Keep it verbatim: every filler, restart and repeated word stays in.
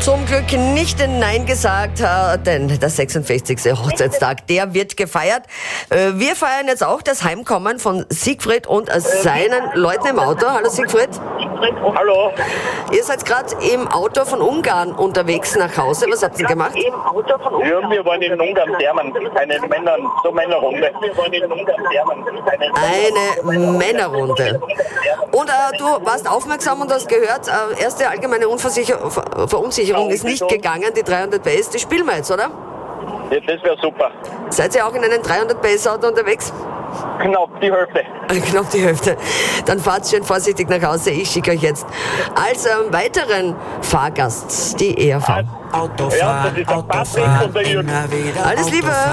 zum Glück nicht Nein gesagt hat, denn der sechsundfünfzigste Hochzeitstag, der wird gefeiert. Wir feiern jetzt auch das Heimkommen von Siegfried und seinen Leuten im Auto. Hallo Siegfried. Hallo. Ihr seid gerade im Auto von Ungarn unterwegs nach Hause. Was habt ihr gemacht? Ja, wir waren in Ungarn Thermen, eine Männer, so Männerrunde. Wir waren in Ungarn Thermen, Eine Männerrunde. Und äh, du warst aufmerksam und hast gehört, äh, erste allgemeine Unversicher Ver Verunsicherung ist nicht gegangen, die dreihundert PS, die spielen wir jetzt, oder? Ja, das wäre super. Seid ihr auch in einem dreihundert PS Auto unterwegs? Knapp die Hälfte. Knapp die Hälfte. Dann fahrt schön vorsichtig nach Hause. Ich schicke euch jetzt als ähm, weiteren Fahrgast die E R V. Ja, das ist der Patrick und der Jürgen. Alles Liebe!